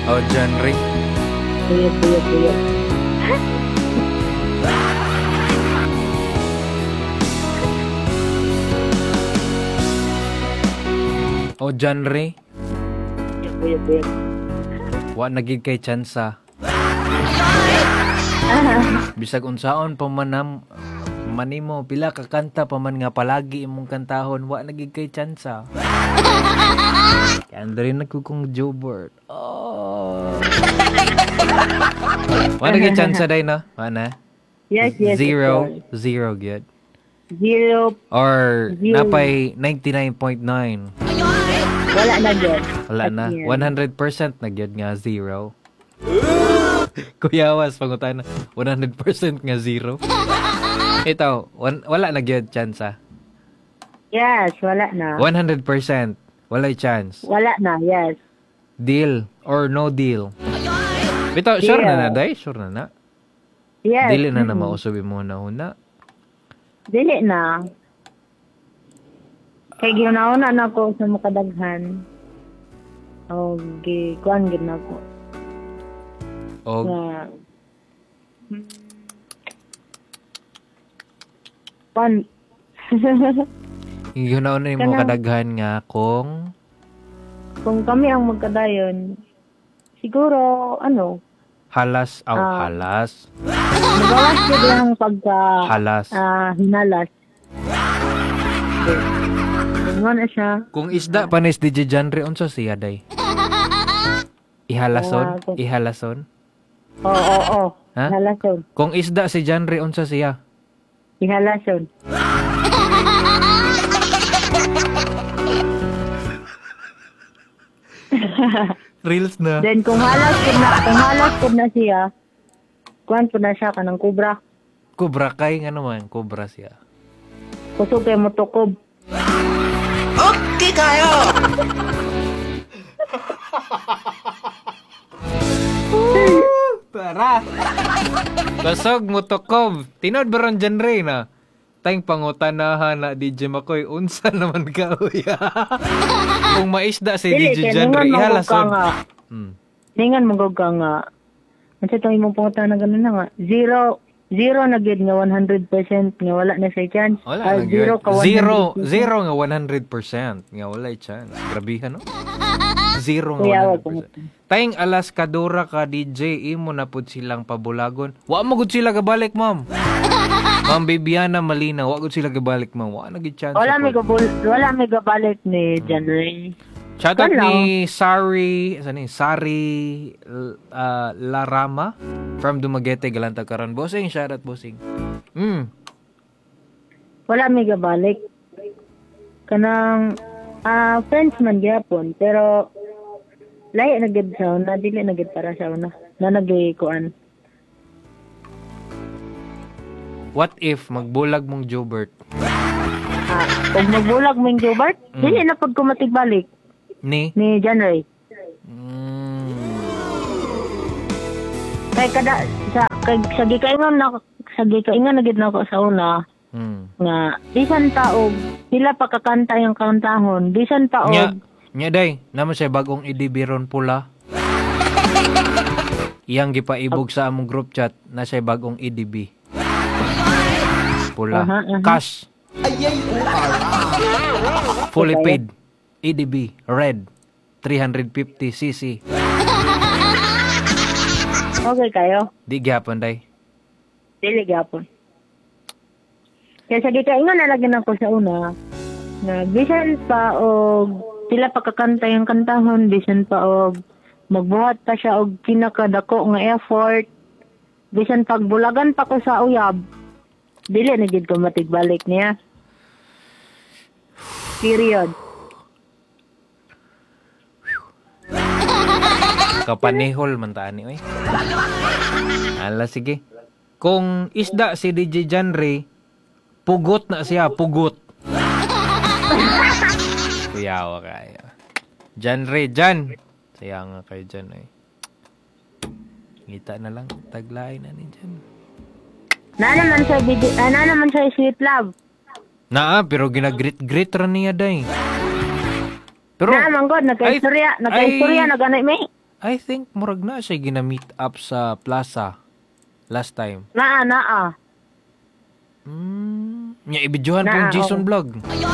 Oh, genre. Kuya. Oh, genre. Kuya. Wa nagid kay tsansa. Bisag unsaon pa man manimo pila ka kanta pa man nga palagi imong kantahon, wa nagid kay tsansa. Kaya ando rin nagkukong Jobert. Oh. Wa nagid tsansa day na? Mana? Yes. Zero good. Zero. Or napay 99.9. Wala na yun. Wala na. 100% na gyud nga zero. Kuya Was, pangutan na. 100% nga zero. Ito, wala na gyud chance ah. Yes, wala na. 100%. Walay chance. Wala na, yes. Deal or no deal. Ito, sure na day? Sure na. Yes. Dili na mausubi mo na una. Dili na. Kaya ginauna na ako sa makadaghan. Okay, kuhan gina ko. Og kuhan. yun na una yung kadaghan nga kung kami ang magkadayon, siguro, halas. Halas. magawas ko din pagka Halas. hinalas. Ano na siya? Kung isda panis DJ genre unsa siya day? Ihalason? Oo. Ha? Ihalason. Kung isda si genre unsa siya? Ihalason. Reels na. Then kung halas ko na siya, kuhan po na siya kanang kubra. Kubra kay nga naman, kubra siya. Kusog kay mo tukob. Okay kayo! Tara! Kasog mo tukob. Tinod ba ron genre na? Tayong pangutanahan na DJ Makoy. Unsa naman ka, uya? Kung maisda si DJ genre, ihalason. Ningan magog ka nga. Ano itong imong pangutana na gano'n na nga? Zero na gid nga 100% nga wala na sa chance. Wala na zero gyud. ka 100%. Zero nga 100% nga wala chance. Grabihan no? Zero nga Kuya, 100%. Tayong alas kadura ka DJ, imo na pud silang pabulagon. Wa mo gud sila gabalik, ma'am. Ma'am Bibiana Malina, wa gud sila gabalik, ma'am. Wa na gid chance. Wala may gabalik ni January. Shoutout ni Sari Larama from Dumaguete, Galanta, Karan. Bossing, shoutout bossing. Wala may gabalik. Kanang friends man gyapon, pero lahi na gid sa una, dili na gid para sa una. Na nagikuan. What if magbulag mong Jobert? Kung magbulag mo yung Jobert, dili na pag kumatigbalik Ni January. Kay kada sa gikaingon na gid na ako sa una. Nga bisan taog sila pakakanta yung kantahon, bisan taog nya day namo siya bagong idibiron pula. Iyang gipaibog sa among group chat na siya bagong EDB pula. Cash fully paid EDB red 350cc. Okay kayo? Di gyapon day. Dili gyapon. Kaya sa gikaingon na lagi na ko sa una na bisan pa og sila pakakanta yung kantahon, bisan pa og magbuhat pa siya og kinakadako nga effort, bisan pagbulagan pa ko sa uyab, dili na gid ko matigbalik niya. Period. Kapanihol man taani oy. Ala sige. Kung isda si DJ Janre, pugot na siya, pugot. Kuyawa kaya. Janre, Jan. Saya nga kay Jan ay. Ngita na lang, taglay na ni Jan. Na naman sa sweet love. Naa, pero ginagrit-grit ra niya day. Pero Na man god nagkaistorya na ganay may. I think murag na siya gina-meet up sa plaza last time. Naa. Nya ibidyohan po yung Jason vlog.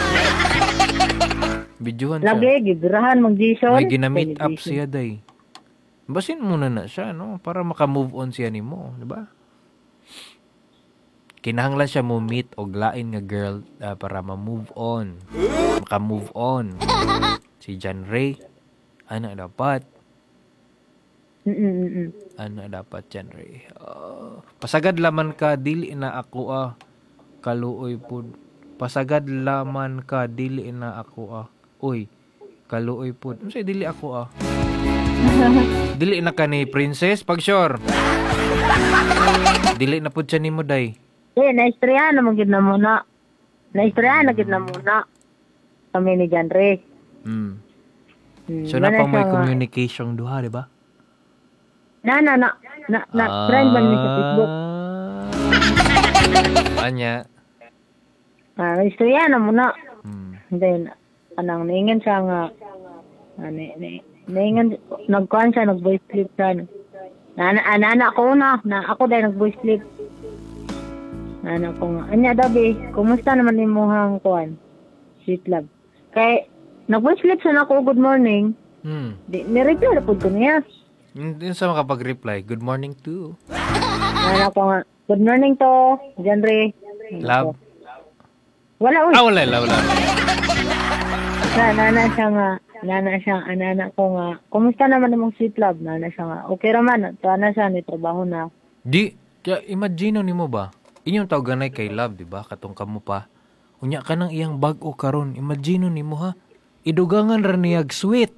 Bidyohan siya. Lagi, gibrahan mag Jason. May gina-meet up siya day. Basin muna na siya, no? Para maka-move on siya ni mo, di ba? Kinahanglan siya mo meet og lain nga girl para ma-move on. Maka-move on. Si John Ray, ana dapat. Ana dapat John Ray. Pasagad laman ka, dili na ako kaluoy pud. Pasagad laman ka, dili na ako Uy, kaluoy pud. Ano say dili ako Dili na ka ni Princess, pag sure. Dili na pud siya nimo day. Naistoryahan na magid na muna. Naistoryahan na gid na muna. Kami ni John Ray. So na pa may communication duha, di ba? Na friend man ni sa Facebook. Anya. Naistoryahan na muna. Then anang naingan siya nga naingan nagkuhan siya, nag-voice clip siya. Nana ko na ako dahil nag-voice clip. Nana ko nga. Anya dabi, kumusta naman ni mohang kuhan? Sweet love. Kay nag-voice clip siya na ako, good morning. Ni-reply na po ko niya. Hindi sa makapag-reply, good morning to. Nana ko nga, good morning to, Janre. Love. Wala, uy. Wala. Nana ko nga, kumusta naman namang sweet love? Nana siya nga, okay raman, na siya, ni trabaho na. Di, kaya imagine ni mo ba? Inyong tawganay kay love, di ba? Katong kamo pa. Unya ka nang iyang bag-o karon. Imagine ni mo ha. Idugangan ra niyag sweet.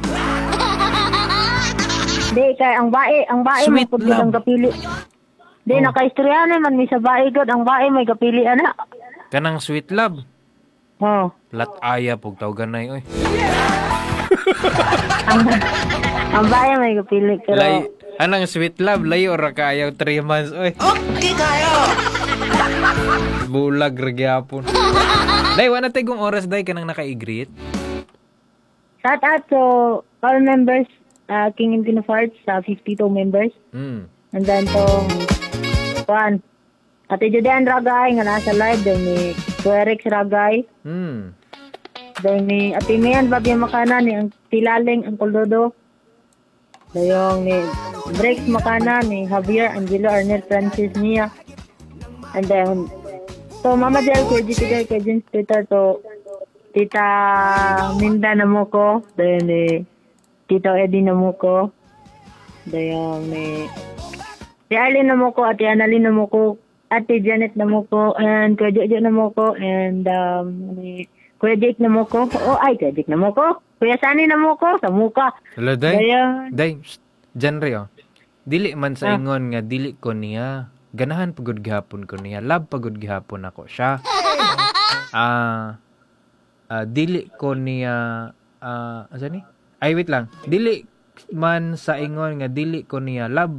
Di, kay ang bae Sweet mo pud ang gapili. Di, nakaistorya naman mi sa bae god, ang bae may gapili ana. Kanang sweet love. Lat aya pug tawganay oy. Ang bae may gapili pero anang sweet love layo ra kaayaw 3 months oy. Okay kayo. Bulag ra gyapon. Day wala tay kung oras day kanang naka-greet. Shout out to all members, King and Queen of Hearts, 52 members. And then Juan, Ate Judean Ragay, nga nasa live. Then ni Kuerix Ragay. Then ni Ate Mian, Babi Makana, ni ang Tilaling, ang Kuldodo. Dayong ni Breaks Makana, ni Javier, Angelo, Arnel, Francis, Mia. And then, to Mama Del, kay GTK, kay Jens Peter, to Tita Minda Namuko, then ni Tito Eddie Namuko, then ni si Arlene Namuko, Ate Annalyn Namuko, Ate Janet Namuko, and Kuya Jojo Namuko, and ni Kuya Jake Namuko, Kuya Jake Namuko, Kuya Sani Namuko, sa muka. Hello, Day, genre dili man sa ingon nga dili ko niya. Ganahan pagod gihapon ko niya. Love pagod gihapon ako siya. Dili ko niya asa ni? Ay wait lang. Dili man sa ingon nga dili ko niya love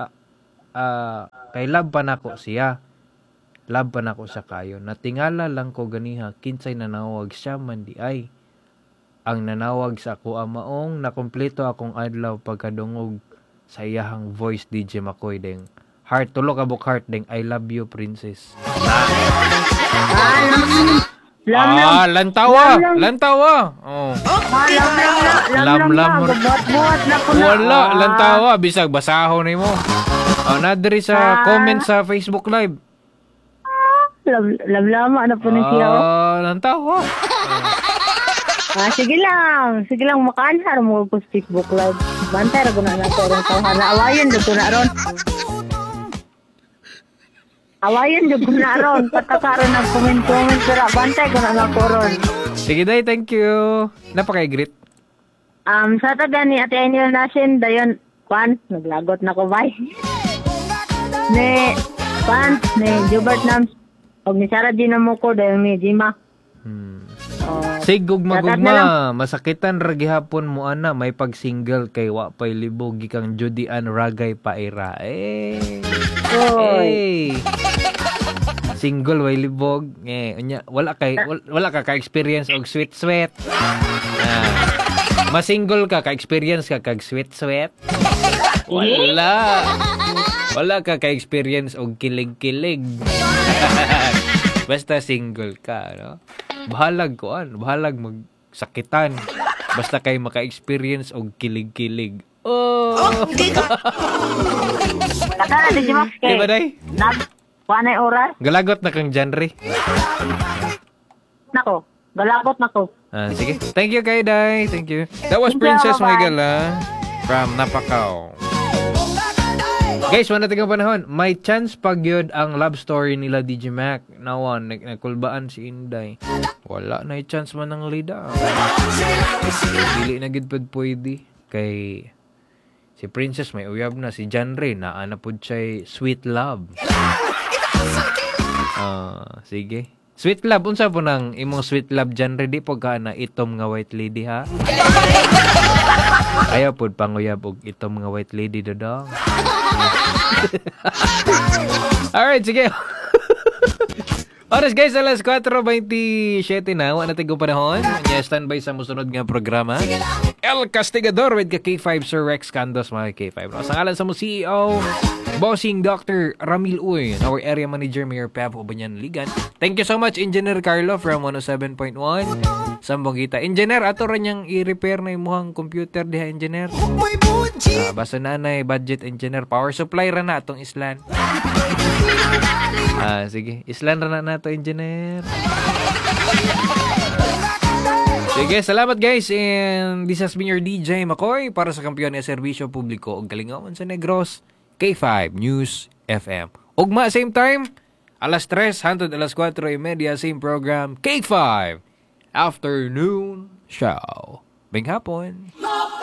kay love pa nako siya. Love pa nako siya kayo. Natingala lang ko ganiha kinsay nanawag siya man di ay. Ang nanawag sa ako maong nakumpleto akong adlaw pagkadungog sa iyahang voice DJ Makoy deng. Heart, tulo ka buk heart deng. I love you, princess. Lantawa. Oh. Lam. Wala, lantawa. Bisag basahon ni mo. Nadiri sa comment sa Facebook Live. Lama na po na siya. Lantawa. Sige lang makaanhar mo ko sa Facebook Live. Bantay ra guna nato ron tawhan. Awayon jud na ron. Patakaron ng comment pero bantay guna nako ron. Sige day, thank you. Napaka-greet. Sa taga ni Ate Ainil Nasin dayon naglagot na ko bye. Ni Jubert Nams og ni Sarah Dinamuko dayon ni Jima. Sigog magugma, masakitan ra gihapon mo ana may pag-single kay wa pay libog gikang Judean Ragay paira. Single way libog. Unya wala ka ka experience og sweet. Masingle ka, ka-experience ka, kag sweet-sweet. Wala. Wala ka ka-experience og kilig-kilig. Basta single ka, no? Bahalag magsakitan. Basta kay maka-experience og kilig-kilig. Oh! Kata na di Max Di ba, kay. day? Panay oras. Galagot na kang genre. Nako, galabot nako. Sige. Thank you kay Day. Thank you. That was Thank you, Princess bye-bye. Maygala from Napakaw. Guys, wala tagang panahon. May chance pag yun ang love story nila DJ Mac. Nawan, nagkulbaan si Inday. Wala na chance man ng lida. Dili na gid pud pwede. Kay si Princess may uyab na. Si Genre, naana pud siya'y sweet love. Sige. Sweet love, unsa po nang imong sweet love genre, di po ka na itom nga white lady, ha? Ayaw po panguyab og itom nga white lady, dodong. Alright, sige. Oras guys, alas 4:27 na. Wala natin kong panahon. Standby sa musunod nga programa. El Castigador with K5 Sir Rex Candos, mga K5. Sa ngalan sa mo CEO, Bossing Dr. Ramil Uy, our area manager, Mayor Pep Ubanyan Ligan. Thank you so much, Engineer Carlo from 107.1. Sambong kita. Engineer, ato rin niyang i-repair na imuhang computer diha, Engineer. Basta nanay, budget engineer. Power supply ra na atong islan. Sige. Islan ra na to, Engineer. Sige, salamat guys. And this has been your DJ Makoy para sa kampiyon ng serbisyo publiko og Kalingawan sa Negros. K5 News FM. Ugma same time, alas 3 hangtod alas 4:30 same program K5 Afternoon Show. Bing hapon.